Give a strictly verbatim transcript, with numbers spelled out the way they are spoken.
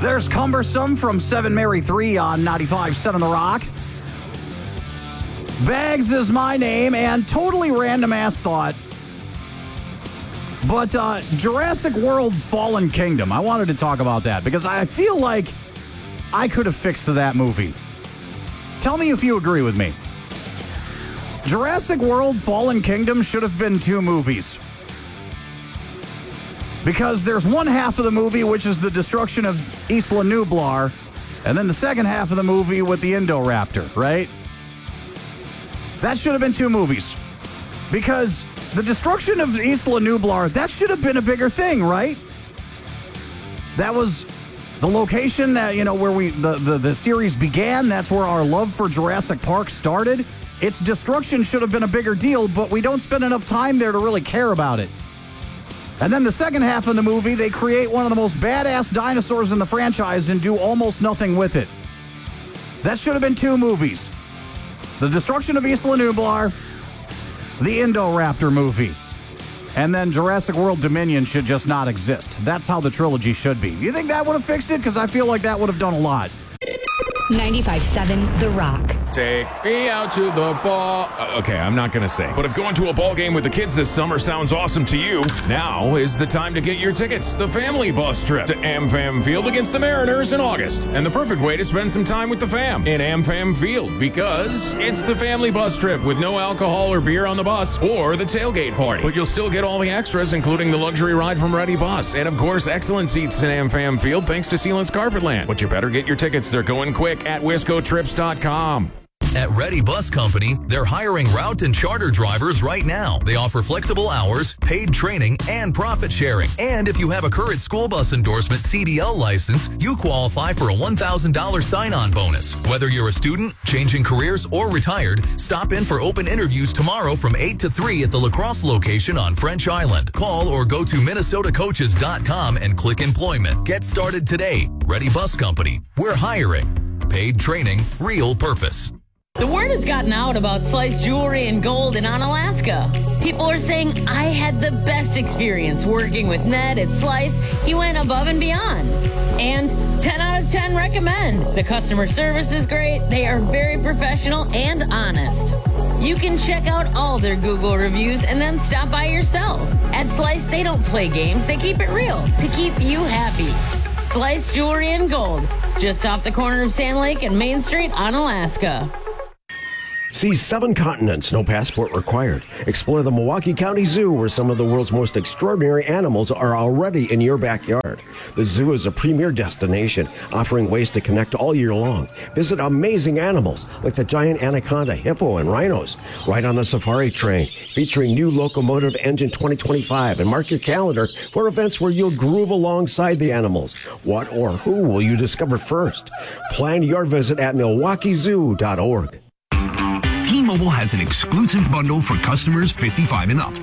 There's Cumbersome from seven Mary three on ninety-five point seven The Rock. Bags is my name, and totally random ass thought. But uh, Jurassic World Fallen Kingdom, I wanted to talk about that because I feel like I could have fixed that movie. Tell me if you agree with me. Jurassic World Fallen Kingdom should have been two movies. Because there's one half of the movie, which is the destruction of Isla Nublar, and then the second half of the movie with the Indoraptor, right? That should have been two movies. Because the destruction of Isla Nublar, that should have been a bigger thing, right? That was the location that, you know, where we the, the, the series began. That's where our love for Jurassic Park started. Its destruction should have been a bigger deal, but we don't spend enough time there to really care about it. And then the second half of the movie, they create one of the most badass dinosaurs in the franchise and do almost nothing with it. That should have been two movies. The destruction of Isla Nublar, the Indoraptor movie, and then Jurassic World Dominion should just not exist. That's how the trilogy should be. You think that would have fixed it? Because I feel like that would have done a lot. ninety-five point seven The Rock. Take me out to the ball. Uh, okay, I'm not going to sing. But if going to a ball game with the kids this summer sounds awesome to you, now is the time to get your tickets. The family bus trip to AmFam Field against the Mariners in August. And the perfect way to spend some time with the fam in AmFam Field, because it's the family bus trip with no alcohol or beer on the bus or the tailgate party. But you'll still get all the extras, including the luxury ride from Ready Bus. And of course, excellent seats in AmFam Field thanks to Sealant's Carpetland. But you better get your tickets. They're going quick at wisco trips dot com. At Ready Bus Company, they're hiring route and charter drivers right now. They offer flexible hours, paid training, and profit sharing. And if you have a current school bus endorsement C D L license, you qualify for a one thousand dollars sign-on bonus. Whether you're a student, changing careers, or retired, stop in for open interviews tomorrow from eight to three at the La Crosse location on French Island. Call or go to minnesota coaches dot com and click employment. Get started today. Ready Bus Company. We're hiring. Paid training, real purpose. The word has gotten out about Slice Jewelry and Gold in Onalaska. People are saying, I had the best experience working with Ned at Slice. He went above and beyond. And ten out of ten recommend. The customer service is great. They are very professional and honest. You can check out all their Google reviews and then stop by yourself. At Slice, they don't play games. They keep it real to keep you happy. Slice Jewelry and Gold, just off the corner of Sand Lake and Main Street, Onalaska. See seven continents, no passport required. Explore the Milwaukee County Zoo, where some of the world's most extraordinary animals are already in your backyard. The zoo is a premier destination, offering ways to connect all year long. Visit amazing animals like the giant anaconda, hippo, and rhinos. Ride on the safari train, featuring new locomotive engine twenty twenty-five, and mark your calendar for events where you'll groove alongside the animals. What or who will you discover first? Plan your visit at milwaukee zoo dot org. T-Mobile has an exclusive bundle for customers fifty-five and up.